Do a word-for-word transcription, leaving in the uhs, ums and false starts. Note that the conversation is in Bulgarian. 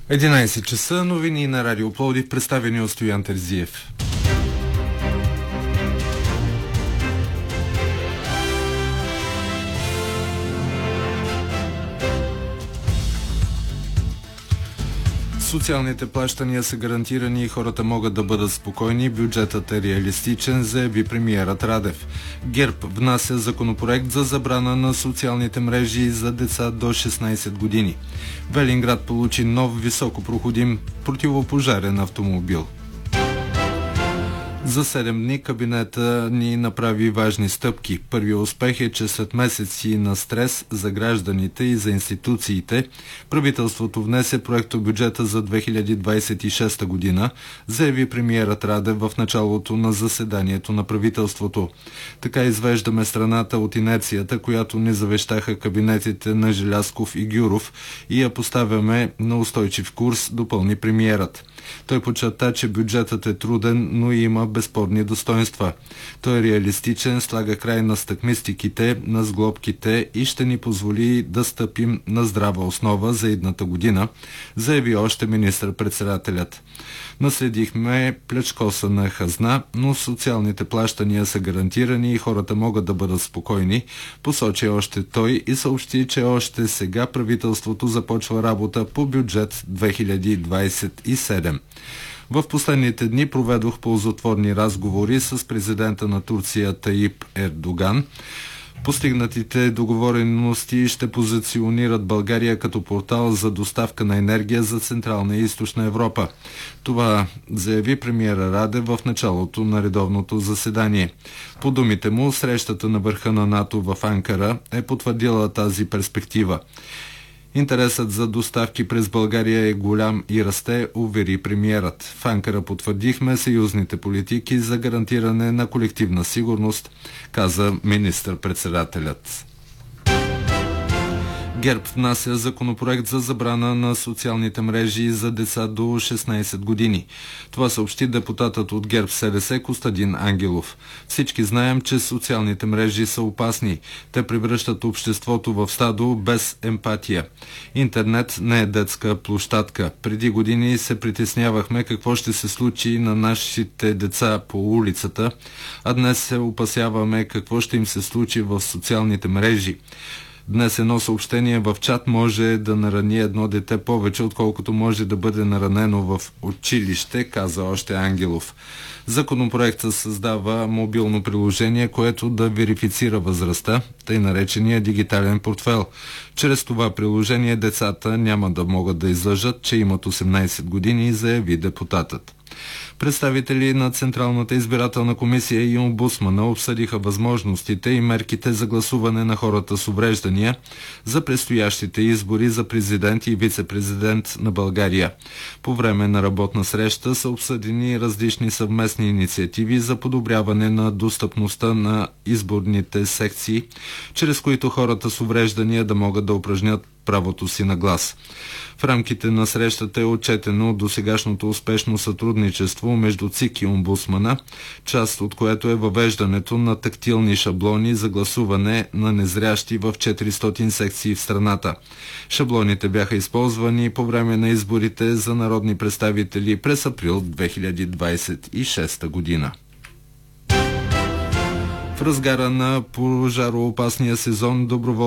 единайсет часа, новини на Радио Пловдив, представени от Стоян Терзиев. Социалните плащания са гарантирани и хората могат да бъдат спокойни. Бюджетът е реалистичен, заяви премиерът Радев. ГЕРБ внася законопроект за забрана на социалните мрежи за деца до шестнайсет години. Велинград получи нов високопроходим противопожарен автомобил. За седем дни кабинета ни направи важни стъпки. Първият успех е, че след месеци на стрес за гражданите и за институциите, правителството внесе проектобюджета за две хиляди двайсет и шеста година, заяви премиерът Радев в началото на заседанието на правителството. Така извеждаме страната от инерцията, която ни завещаха кабинетите на Желязков и Гюров, и я поставяме на устойчив курс, допълни премиерът. Той подчерта, че бюджетът е труден, но има безспорни достоинства. Той е реалистичен, слага край на стъкмистиките, на сглобките и ще ни позволи да стъпим на здрава основа за идната година, заяви още министър-председателят. Наследихме плячкосана хазна, но социалните плащания са гарантирани и хората могат да бъдат спокойни, посочи още той и съобщи, че още сега правителството започва работа по бюджет две хиляди двайсет и седем. В последните дни проведох ползотворни разговори с президента на Турция Таип Ердоган. Постигнатите договорености ще позиционират България като портал за доставка на енергия за Централна и Източна Европа. Това заяви премиера Радев в началото на редовното заседание. По думите му, срещата на върха на НАТО в Анкара е потвърдила тази перспектива. Интересът за доставки през България е голям и расте, увери премиерът. В Анкара потвърдихме съюзните политики за гарантиране на колективна сигурност, каза министър-председателят. ГЕРБ внася законопроект за забрана на социалните мрежи за деца до шестнайсет години. Това съобщи депутатът от ГЕРБ СДС Костадин Ангелов. Всички знаем, че социалните мрежи са опасни. Те превръщат обществото в стадо без емпатия. Интернет не е детска площадка. Преди години се притеснявахме какво ще се случи на нашите деца по улицата, а днес се опасяваме какво ще им се случи в социалните мрежи. Днес едно съобщение в чат може да нарани едно дете повече, отколкото може да бъде наранено в училище, каза още Ангелов. Законопроектът създава мобилно приложение, което да верифицира възрастта, тъй наречения дигитален портфел. Чрез това приложение децата няма да могат да излъжат, че имат осемнайсет години, заяви депутатът. Представители на Централната избирателна комисия и омбудсмана обсъдиха възможностите и мерките за гласуване на хората с увреждания за предстоящите избори за президент и вице-президент на България. По време на работна среща са обсъдени различни съвместни инициативи за подобряване на достъпността на изборните секции, чрез които хората с увреждания да могат да упражнят правото си на глас. В рамките на срещата е отчетено досегашното успешно сътрудничество между ЦИК и омбудсмана, част от което е въвеждането на тактилни шаблони за гласуване на незрящи в четиристотин секции в страната. Шаблоните бяха използвани по време на изборите за народни представители през април две хиляди двайсет и шеста година. В разгара на пожароопасния сезон доброволно